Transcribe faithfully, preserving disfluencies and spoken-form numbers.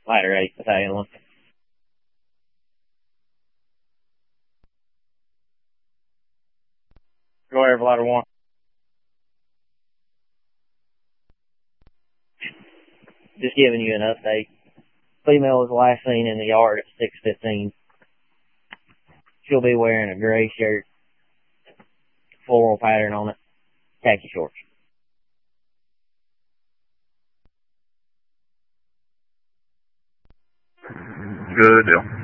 Ladder eight, battalion one. Go ahead, ladder one. Just giving you an update. Female was last seen in the yard at six fifteen. She'll be wearing a gray shirt, floral pattern on it, khaki shorts. Good deal.